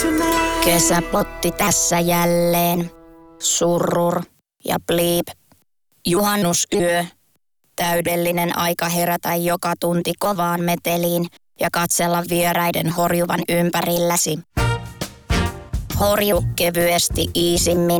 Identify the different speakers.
Speaker 1: Kesäpotti tässä jälleen. Surrur ja bliip. Juhannusyö. Täydellinen aika herätä joka tunti kovaan meteliin ja katsella vieraiden horjuvan ympärilläsi. Horju kevyesti iisimmin